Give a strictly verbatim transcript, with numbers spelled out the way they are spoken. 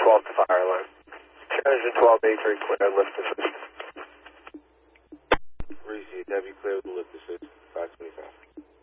twelve to fire alarm. Engine twelve A three clear, lift assist. Reese, W clear with the lift assist, five twenty-five.